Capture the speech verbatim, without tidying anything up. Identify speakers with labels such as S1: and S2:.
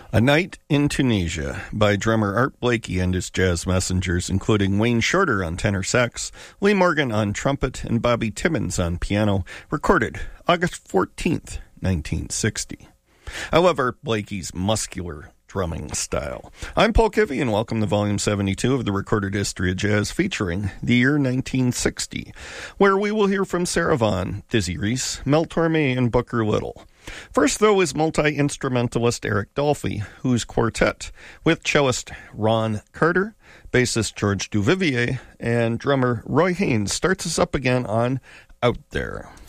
S1: A Night in Tunisia by drummer Art Blakey and his jazz messengers, including Wayne Shorter on tenor sax, Lee Morgan on trumpet, and Bobby Timmons on piano, recorded August fourteenth, nineteen sixty. I love Art Blakey's muscular drumming style. I'm Paul Kivy, and welcome to Volume seventy-two of the Recorded History of Jazz, featuring the year nineteen sixty, where we will hear from Sarah Vaughan, Dizzy Reese, Mel Torme, and Booker Little. First, though, is multi-instrumentalist Eric Dolphy, whose quartet, with cellist Ron Carter, bassist George Duvivier, and drummer Roy Haynes, starts us up again on Out There.